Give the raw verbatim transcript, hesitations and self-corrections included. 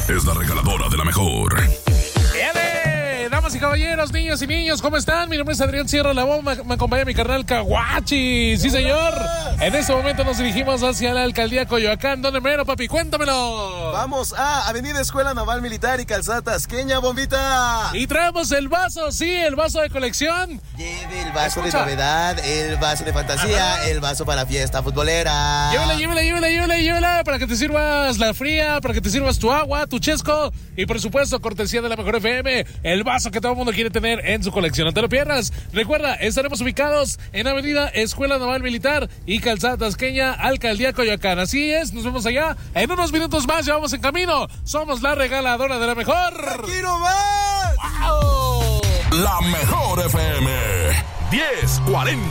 es la regaladora de la mejor. ¡Viene! Damas y caballeros, niñas y niños, ¿cómo están? Mi nombre es Adrián Sierra La Bomba, me acompaña mi carnal Caguachi. Sí, señor. En este momento nos dirigimos hacia la alcaldía Coyoacán. ¿Dónde mero, papi? Cuéntamelo. Vamos a Avenida Escuela Naval Militar y Calzada Tasqueña, Bombita. Y traemos el vaso, sí, el vaso de colección. Lleve el vaso Escucha. de novedad, el vaso de fantasía, Ajá. el vaso para fiesta futbolera. Llévala, llévala, llévala, llévala, llévala, para que te sirvas la fría, para que te sirvas tu agua, tu chesco y por supuesto, cortesía de la Mejor F M, el vaso que todo el mundo quiere tener en su colección. No te lo pierdas. Recuerda, estaremos ubicados en Avenida Escuela Naval Militar y Calzada Tasqueña, Alcaldía Coyoacán. Así es, nos vemos allá. En unos minutos más ya vamos en camino. Somos la regaladora de la mejor. ¡Aquí nomás! ¡Wow! La Mejor F M diez cuarenta.